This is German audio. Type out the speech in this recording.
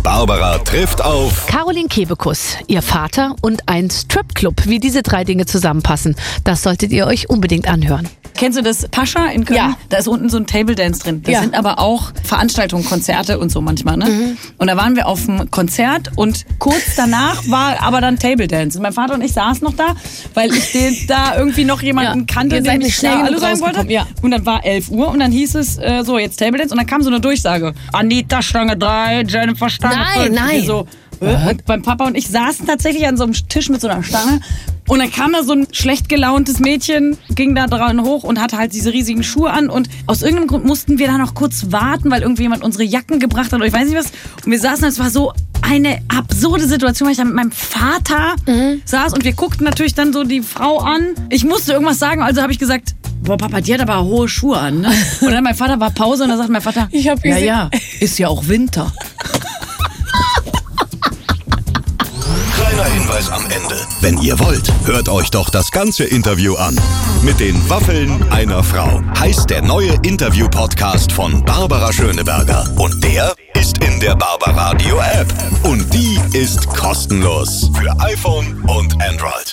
Barbara trifft auf Caroline Kebekus, ihr Vater und ein Stripclub. Wie diese 3 Dinge zusammenpassen, das solltet ihr euch unbedingt anhören. Kennst du das Pascha in Köln? Ja. Da ist unten so ein Table Dance drin. Da sind aber auch Veranstaltungen, Konzerte und so manchmal. Ne? Und da waren wir auf einem Konzert und kurz danach war aber dann Table Dance. Und mein Vater und ich saßen noch da, weil ich da irgendwie noch jemanden kannte, den ich schnell Hallo sagen wollte. Ja. Und dann war 11 Uhr und dann hieß es so, jetzt Table Dance. Und dann kam so eine Durchsage. Anita Stange 3, Jennifer Stange 5. Nein. So, und mein Papa und ich saßen tatsächlich an so einem Tisch mit so einer Stange. Und dann kam da so ein schlecht gelauntes Mädchen, ging da dran hoch und hatte halt diese riesigen Schuhe an. Und aus irgendeinem Grund mussten wir da noch kurz warten, weil irgendjemand unsere Jacken gebracht hat oder ich weiß nicht was. Und wir saßen, es war so eine absurde Situation, weil ich da mit meinem Vater saß und wir guckten natürlich dann so die Frau an. Ich musste irgendwas sagen, also habe ich gesagt, boah Papa, die hat aber hohe Schuhe an. Ne? Und dann mein Vater war Pause und dann sagt mein Vater, ja, ist ja auch Winter. Hinweis am Ende. Wenn ihr wollt, hört euch doch das ganze Interview an. Mit den Waffeln einer Frau heißt der neue Interview-Podcast von Barbara Schöneberger. Und der ist in der Barbaradio App. Und die ist kostenlos für iPhone und Android.